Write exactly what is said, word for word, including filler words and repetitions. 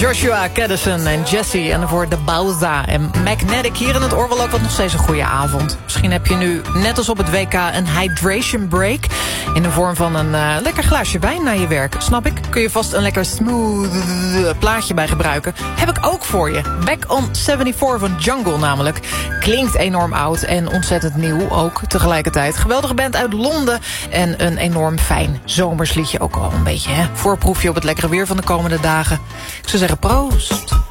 Joshua Caddison en Jesse en voor de Bauza en Magnetic hier in het Oorwel ook wat nog steeds een goede avond. Misschien heb je nu, net als op het W K, een hydration break in de vorm van een uh, lekker glaasje wijn na je werk. Snap ik? Kun je vast een lekker smooth plaatje bij gebruiken. Heb ik ook voor je. Back on zevenenzeventig van Jungle namelijk. Klinkt enorm oud en ontzettend nieuw ook tegelijkertijd. Geweldige band uit Londen en een enorm fijn zomersliedje ook al een beetje, hè? Voorproefje op het lekkere weer van de komende dagen. Ik zou zeggen proost.